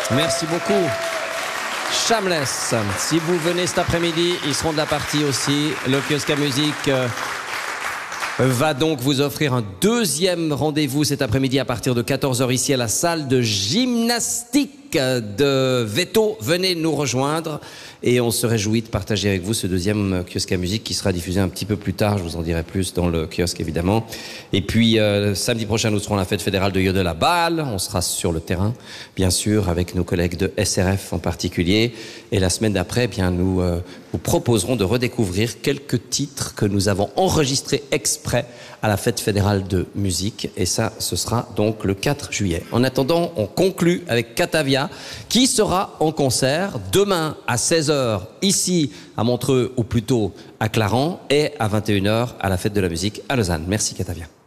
Merci beaucoup. Shameless, si vous venez cet après-midi, ils seront de la partie aussi. Le kiosque à musique va donc vous offrir un deuxième rendez-vous cet après-midi à partir de 14 h ici à la salle de gymnastique de Veto. Venez nous rejoindre et on se réjouit de partager avec vous ce deuxième kiosque à musique qui sera diffusé un petit peu plus tard. Je vous en dirai plus dans le kiosque évidemment. Et puis samedi prochain, nous serons à la fête fédérale de Yodel à Bâle. On sera sur le terrain, bien sûr, avec nos collègues de SRF en particulier. Et la semaine d'après, eh bien, nous vous proposerons de redécouvrir quelques titres que nous avons enregistrés exprès à la fête fédérale de musique. Et ça, ce sera donc le 4 juillet. En attendant, on conclut avec Catavia, qui sera en concert demain à 16 h ici à Montreux, ou plutôt à Clarens, et à 21 h à la fête de la musique à Lausanne. Merci Catavia.